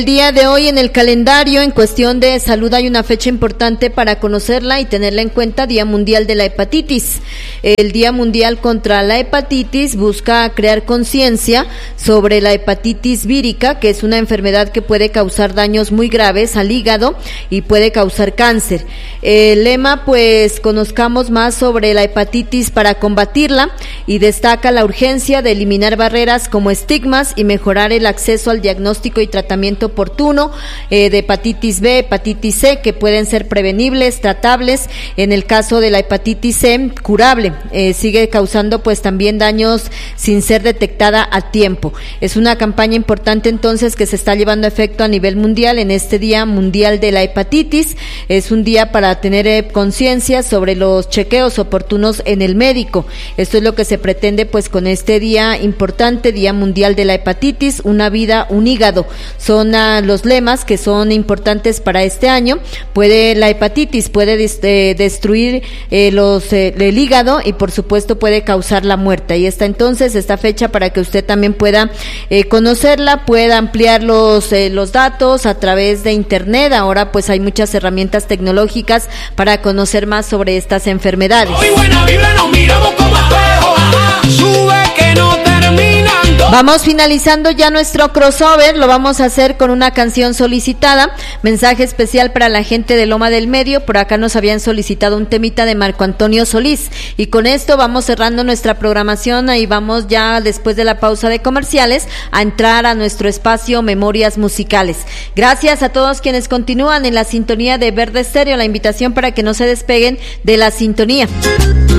El día de hoy en el calendario, en cuestión de salud, hay una fecha importante para conocerla y tenerla en cuenta: Día Mundial de la Hepatitis. El Día Mundial contra la Hepatitis busca crear conciencia sobre la hepatitis vírica, que es una enfermedad que puede causar daños muy graves al hígado y puede causar cáncer. El lema, pues, conozcamos más sobre la hepatitis para combatirla, y destaca la urgencia de eliminar barreras como estigmas y mejorar el acceso al diagnóstico y tratamiento oportuno de hepatitis B, hepatitis C, que pueden ser prevenibles, tratables. En el caso de la hepatitis C, curable. Sigue causando pues también daños sin ser detectada a tiempo. Es una campaña importante entonces que se está llevando a efecto a nivel mundial en este Día Mundial de la Hepatitis. Es un día para tener conciencia sobre los chequeos oportunos en el médico. Esto es lo que se pretende pues con este día importante, Día Mundial de la Hepatitis. Una vida, un hígado, son los lemas que son importantes para este año. La hepatitis puede destruir el hígado y por supuesto puede causar la muerte. Ahí está entonces esta fecha para que usted también pueda conocerla, pueda ampliar los datos a través de internet. Ahora pues hay muchas herramientas tecnológicas para conocer más sobre estas enfermedades. Hoy buena vibra, nos miramos como espejo, sube que no terminando. Vamos finalizando ya nuestro crossover, lo vamos a hacer con una canción solicitada, mensaje especial para la gente de Loma del Medio. Por acá nos habían solicitado un temita de Marco Antonio Solís, y con esto vamos cerrando nuestra programación. Ahí vamos ya después de la pausa de comerciales a entrar a nuestro espacio Memorias Musicales. Gracias a todos quienes continúan en la sintonía de Verde Estéreo, la invitación para que no se despeguen de la sintonía.